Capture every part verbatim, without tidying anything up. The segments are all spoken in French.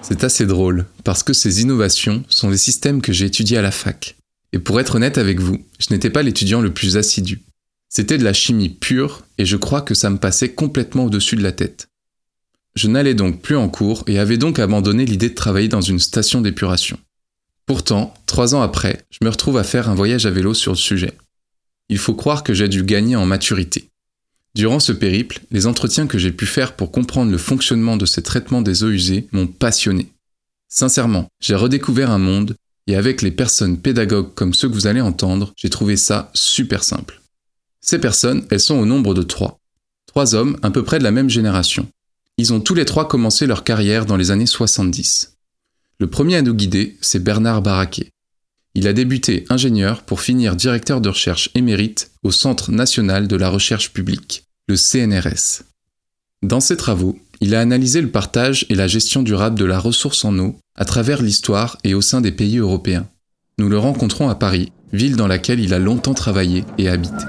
C'est assez drôle, parce que ces innovations sont les systèmes que j'ai étudiés à la fac. Et pour être honnête avec vous, je n'étais pas l'étudiant le plus assidu. C'était de la chimie pure, et je crois que ça me passait complètement au-dessus de la tête. Je n'allais donc plus en cours et avais donc abandonné l'idée de travailler dans une station d'épuration. Pourtant, trois ans après, je me retrouve à faire un voyage à vélo sur le sujet. Il faut croire que j'ai dû gagner en maturité. Durant ce périple, les entretiens que j'ai pu faire pour comprendre le fonctionnement de ces traitements des eaux usées m'ont passionné. Sincèrement, j'ai redécouvert un monde, et avec les personnes pédagogues comme ceux que vous allez entendre, j'ai trouvé ça super simple. Ces personnes, elles sont au nombre de trois. Trois hommes à peu près de la même génération. Ils ont tous les trois commencé leur carrière dans les années soixante-dix. Le premier à nous guider, c'est Bernard Baraquet. Il a débuté ingénieur pour finir directeur de recherche émérite au Centre national de la recherche publique, le C N R S. Dans ses travaux, il a analysé le partage et la gestion durable de la ressource en eau à travers l'histoire et au sein des pays européens. Nous le rencontrons à Paris, ville dans laquelle il a longtemps travaillé et habité.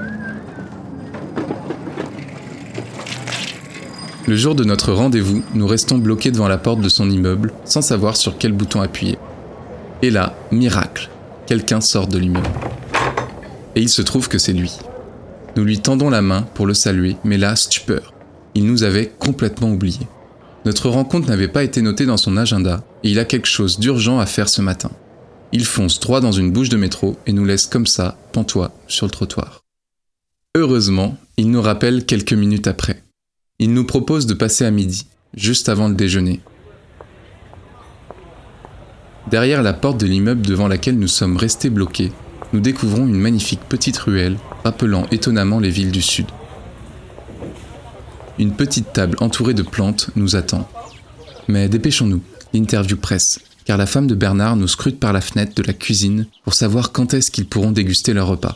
Le jour de notre rendez-vous, nous restons bloqués devant la porte de son immeuble, sans savoir sur quel bouton appuyer. Et là, miracle, quelqu'un sort de l'immeuble. Et il se trouve que c'est lui. Nous lui tendons la main pour le saluer, mais là, stupeur. Il nous avait complètement oubliés. Notre rencontre n'avait pas été notée dans son agenda, et il a quelque chose d'urgent à faire ce matin. Il fonce droit dans une bouche de métro et nous laisse comme ça, pantois, sur le trottoir. Heureusement, il nous rappelle quelques minutes après. Il nous propose de passer à midi, juste avant le déjeuner. Derrière la porte de l'immeuble devant laquelle nous sommes restés bloqués, nous découvrons une magnifique petite ruelle rappelant étonnamment les villes du Sud. Une petite table entourée de plantes nous attend. Mais dépêchons-nous, l'interview presse, car la femme de Bernard nous scrute par la fenêtre de la cuisine pour savoir quand est-ce qu'ils pourront déguster leur repas.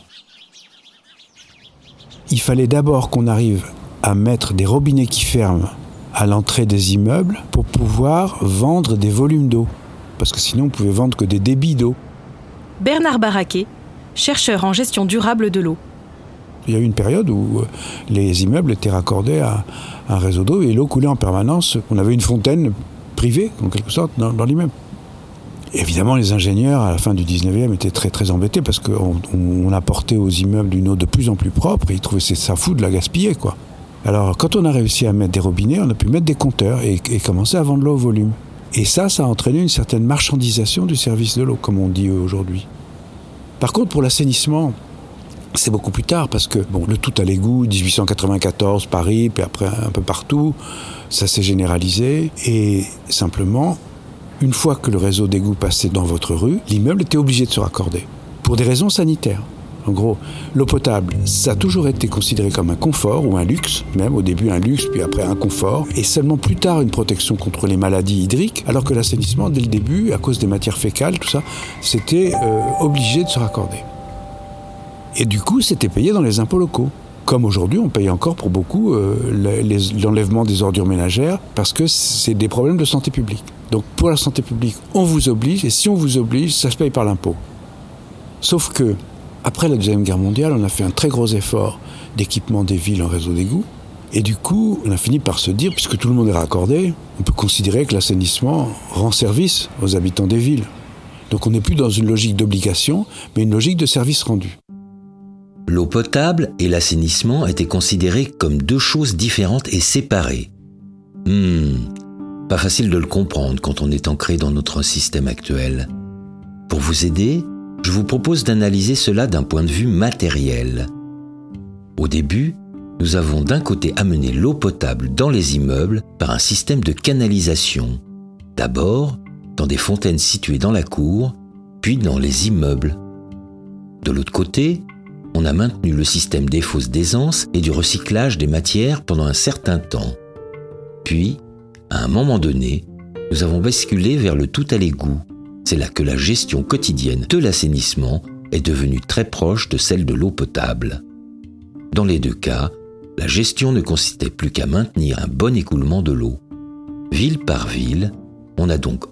Il fallait d'abord qu'on arrive à mettre des robinets qui ferment à l'entrée des immeubles pour pouvoir vendre des volumes d'eau. Parce que sinon, on pouvait vendre que des débits d'eau. Bernard Baraquet, chercheur en gestion durable de l'eau. Il y a eu une période où les immeubles étaient raccordés à un réseau d'eau et l'eau coulait en permanence. On avait une fontaine privée, en quelque sorte, dans, dans l'immeuble. Et évidemment, les ingénieurs, à la fin du dix-neuvième, étaient très très embêtés parce qu'on on apportait aux immeubles une eau de plus en plus propre et ils trouvaient ça fou de la gaspiller, quoi. Alors, quand on a réussi à mettre des robinets, on a pu mettre des compteurs et, et commencer à vendre l'eau au volume. Et ça, ça a entraîné une certaine marchandisation du service de l'eau, comme on dit aujourd'hui. Par contre, pour l'assainissement, c'est beaucoup plus tard, parce que bon, le tout à l'égout, dix-huit cent quatre-vingt-quatorze, Paris, puis après un peu partout, ça s'est généralisé. Et simplement, une fois que le réseau d'égout passait dans votre rue, l'immeuble était obligé de se raccorder, pour des raisons sanitaires. En gros, l'eau potable, ça a toujours été considéré comme un confort ou un luxe, même au début un luxe, puis après un confort, et seulement plus tard une protection contre les maladies hydriques, alors que l'assainissement, dès le début, à cause des matières fécales, tout ça, c'était euh, obligé de se raccorder. Et du coup, c'était payé dans les impôts locaux. Comme aujourd'hui, on paye encore pour beaucoup euh, les, l'enlèvement des ordures ménagères, parce que c'est des problèmes de santé publique. Donc pour la santé publique, on vous oblige, et si on vous oblige, ça se paye par l'impôt. Sauf que, après la Deuxième Guerre mondiale, on a fait un très gros effort d'équipement des villes en réseau d'égout. Et du coup, on a fini par se dire, puisque tout le monde est raccordé, on peut considérer que l'assainissement rend service aux habitants des villes. Donc on n'est plus dans une logique d'obligation, mais une logique de service rendu. L'eau potable et l'assainissement étaient considérés comme deux choses différentes et séparées. Hmm, pas facile de le comprendre quand on est ancré dans notre système actuel. Pour vous aider, je vous propose d'analyser cela d'un point de vue matériel. Au début, nous avons d'un côté amené l'eau potable dans les immeubles par un système de canalisation. D'abord, dans des fontaines situées dans la cour, puis dans les immeubles. De l'autre côté, on a maintenu le système des fosses d'aisance et du recyclage des matières pendant un certain temps. Puis, à un moment donné, nous avons basculé vers le tout à l'égout. C'est là que la gestion quotidienne de l'assainissement est devenue très proche de celle de l'eau potable. Dans les deux cas, la gestion ne consistait plus qu'à maintenir un bon écoulement de l'eau. Ville par ville, on a donc